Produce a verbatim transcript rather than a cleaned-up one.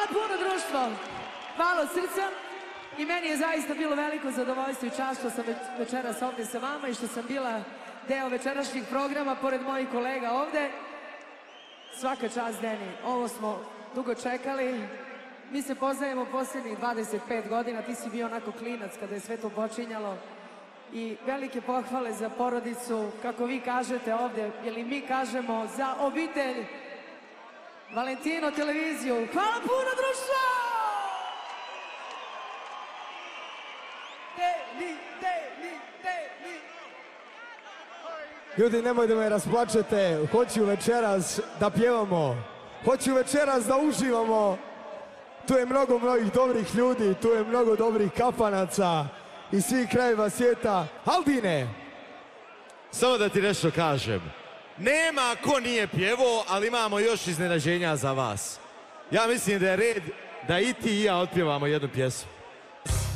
puno društvo. Hvala od srca. I meni je zaista bilo veliko zadovoljstvo i čast što sam večeras ovdje sa vama i što sam bila deo večerašnjih programa pored mojih kolega ovdje. Svaka čast, Deni. Ovo smo dugo čekali. Mi se poznajemo posljednjih dvadeset pet godina. Ti si bio onako klinac kada je sve to počinjalo. I velike pohvale za porodicu, kako vi kažete ovdje, ili mi kažemo za obitelj Valentino televiziju. Hvala puno, društvo! Deni, Deni, Deni. Ljudi, nemoj da me rasplačete, hoću večeras da pjevamo, hoću večeras da uživamo. Tu je mnogo mnogih dobrih ljudi, tu je mnogo dobrih kafanaca iz svih krajeva svijeta. Aldine! Samo da ti nešto kažem. Nema ko nije pjevao, ali imamo još iznenađenja za vas. Ja mislim da je red da i ti i ja otpjevamo jednu pjesmu.